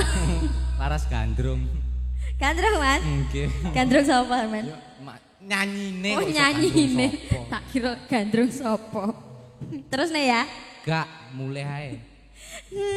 Laras gandrung. Gandrung, Mas? Nggih. Gandrung sapa, Men? Nyanyine. Oh, nyanyine. Tak kira gandrung sapa. Terus nih ya. Gak mulai ae.